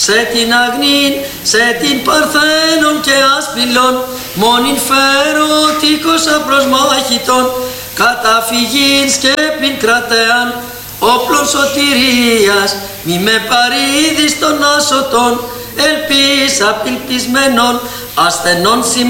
σε την αγνήν, σε την παρθένων και άσπηλων, μόνην φέρω τείχος απροσμάχητον, καταφυγήν σκέπην κρατέαν, όπλων σωτηρίας, μη με παρήδεις των άσωτων, ελπίς απελπισμένων, ασθενών